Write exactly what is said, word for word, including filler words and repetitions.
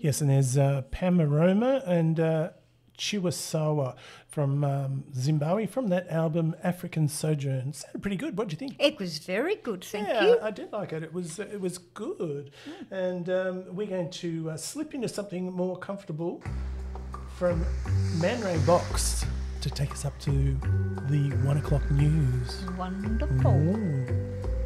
Yes, and there's uh, Pamaroma and uh, Chiwasawa from um, Zimbabwe from that album African Sojourn. Sounded pretty good. What do you think? It was very good, thank yeah, you. I did like it. It was it was good. Mm. And um, we're going to uh, slip into something more comfortable from Man Ray Box to take us up to the one o'clock news. Wonderful. Ooh.